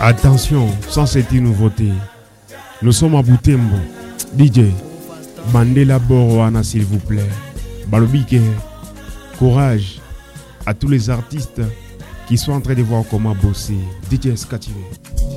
Attention, sans cette nouveauté, nous sommes à Boutembo. DJ, Mandela Boroana s'il vous plaît. Balobike, courage à tous les artistes qui sont en train de voir comment bosser. DJ Skativé.